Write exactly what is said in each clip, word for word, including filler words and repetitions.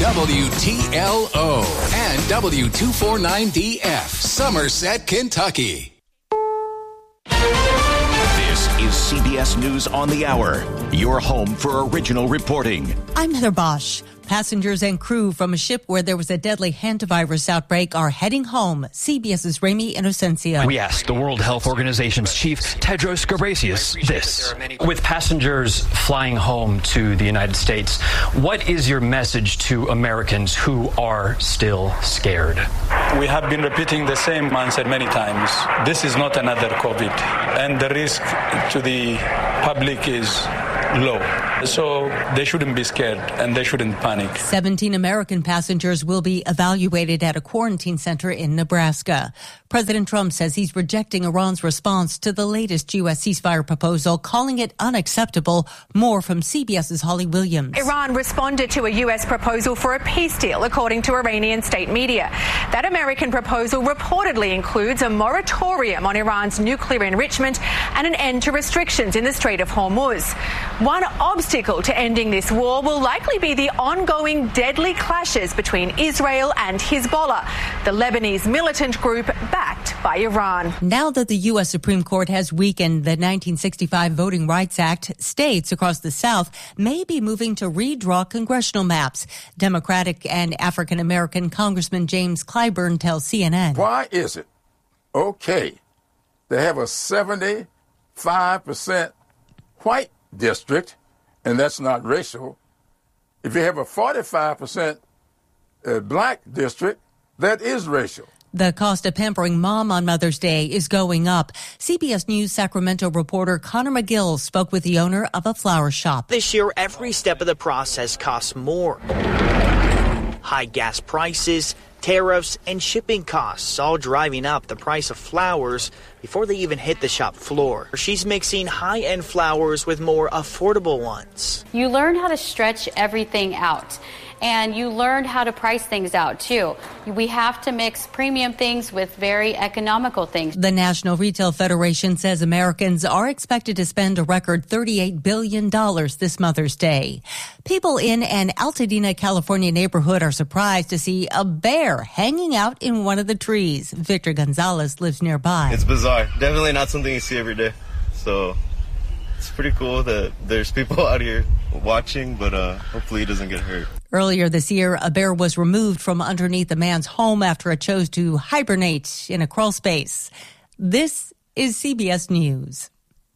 W T L O and W two forty-nine D F, Somerset, Kentucky. This is C B S News on the Hour, your home for original reporting. I'm Heather Bosch. Passengers and crew from a ship where there was a deadly hantavirus outbreak are heading home. CBS's Ramy Inocencio. We asked the World Health Organization's chief, Tedros Ghebreyesus, this. With passengers flying home to the United States, what is your message to Americans who are still scared? We have been repeating the same mindset many times. This is not another COVID, and the risk to the public is low. So they shouldn't be scared and they shouldn't panic. seventeen American passengers will be evaluated at a quarantine center in Nebraska. President Trump says he's rejecting Iran's response to the latest U S ceasefire proposal, calling it unacceptable. More from CBS's Holly Williams. Iran responded to a U S proposal for a peace deal, according to Iranian state media. That American proposal reportedly includes a moratorium on Iran's nuclear enrichment and an end to restrictions in the Strait of Hormuz. One obstacle to ending this war will likely be the ongoing deadly clashes between Israel and Hezbollah, the Lebanese militant group backed by Iran. Now that the U S Supreme Court has weakened the nineteen sixty-five Voting Rights Act, states across the South may be moving to redraw congressional maps. Democratic and African American Congressman James Clyburn tells C N N. Why is it okay to have a seventy-five percent white district, and that's not racial, if you have a forty-five percent uh, black district, that is racial? The cost of pampering mom on Mother's Day is going up. C B S News Sacramento reporter Connor McGill spoke with the owner of a flower shop. This year, every step of the process costs more. High gas prices, tariffs, and shipping costs all driving up the price of flowers before they even hit the shop floor. She's mixing high-end flowers with more affordable ones. You learn how to stretch everything out. And you learn how to price things out, too. We have to mix premium things with very economical things. The National Retail Federation says Americans are expected to spend a record thirty-eight billion dollars this Mother's Day. People in an Altadena, California neighborhood are surprised to see a bear hanging out in one of the trees. Victor Gonzalez lives nearby. It's bizarre. Definitely not something you see every day. So it's pretty cool that there's people out here watching, but uh, hopefully he doesn't get hurt. Earlier this year, a bear was removed from underneath a man's home after it chose to hibernate in a crawl space. This is C B S News.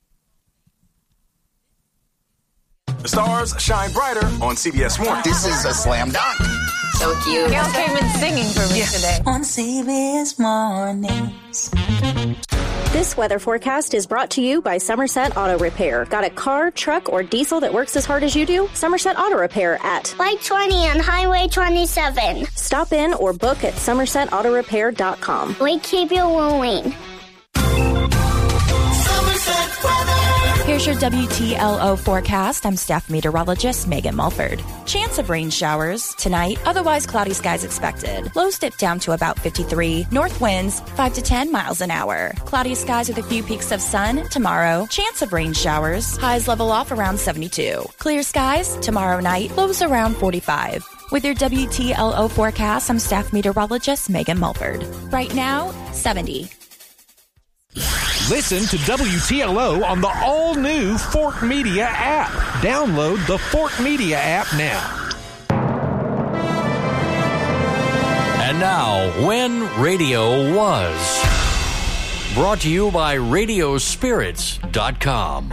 The stars shine brighter on C B S Mornings. This is a slam dunk. So cute. Y'all came in singing for me yeah. today. On C B S Mornings. This weather forecast is brought to you by Somerset Auto Repair. Got a car, truck, or diesel that works as hard as you do? Somerset Auto Repair at Light twenty on Highway twenty-seven. Stop in or book at somerset auto repair dot com. We keep you moving. Somerset weather. Here's your W T L O forecast. I'm staff meteorologist Megan Mulford. Chance of rain showers tonight, otherwise cloudy skies expected. Lows dip down to about fifty-three. North winds five to ten miles an hour. Cloudy skies with a few peaks of sun tomorrow. Chance of rain showers. Highs level off around seventy-two. Clear skies tomorrow night. Lows around forty-five. With your W T L O forecast, I'm staff meteorologist Megan Mulford. Right now, seventy. Listen to W T L O on the all-new Fort Media app. Download the Fort Media app now. And now, When Radio Was. Brought to you by radio spirits dot com.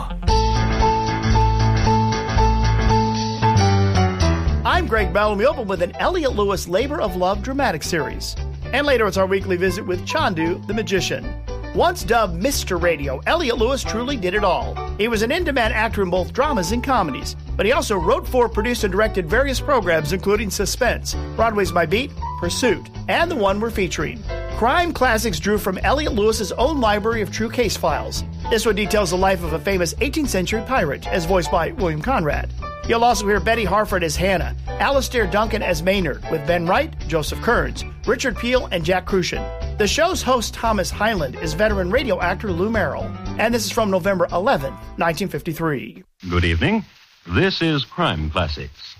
I'm Greg Bell, and we open with an Elliot Lewis Labor of Love dramatic series. And later it's our weekly visit with Chandu, the magician. Once dubbed Mister Radio, Elliot Lewis truly did it all. He was an in-demand actor in both dramas and comedies, but he also wrote for, produced, and directed various programs, including Suspense, Broadway's My Beat, Pursuit, and the one we're featuring. Crime Classics drew from Elliot Lewis's own library of true case files. This one details the life of a famous eighteenth century pirate, as voiced by William Conrad. You'll also hear Betty Harford as Hannah, Alastair Duncan as Maynard, with Ben Wright, Joseph Kearns, Richard Peel, and Jack Crucian. The show's host, Thomas Hyland, is veteran radio actor Lou Merrill. And this is from November eleventh, nineteen fifty-three. Good evening. This is Crime Classics.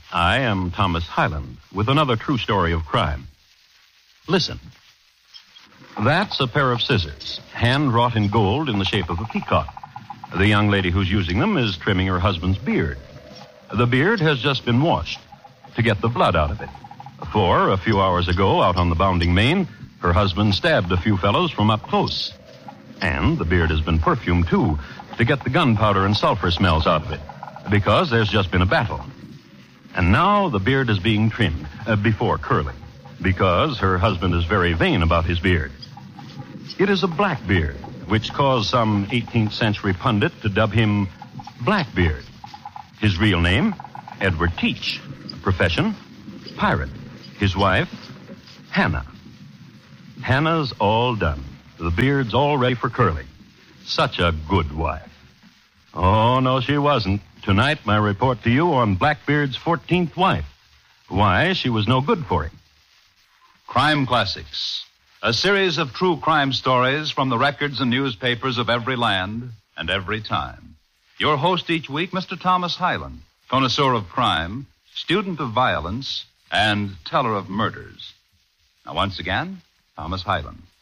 I am Thomas Hyland with another true story of crime. Listen. That's a pair of scissors, hand-wrought in gold in the shape of a peacock. The young lady who's using them is trimming her husband's beard. The beard has just been washed to get the blood out of it. For a few hours ago, out on the bounding main, her husband stabbed a few fellows from up close. And the beard has been perfumed, too, to get the gunpowder and sulfur smells out of it, because there's just been a battle. And now the beard is being trimmed uh, before curling, because her husband is very vain about his beard. It is a black beard, which caused some eighteenth century pundit to dub him Blackbeard. His real name, Edward Teach. Profession, pirate. His wife, Hannah. Hannah's all done. The beard's all ready for curling. Such a good wife. Oh, no, she wasn't. Tonight, my report to you on Blackbeard's fourteenth wife. Why she was no good for him. Crime Classics, a series of true crime stories from the records and newspapers of every land and every time. Your host each week, Mister Thomas Hyland, connoisseur of crime, student of violence, and teller of murders. Now, once again, Thomas Hyland.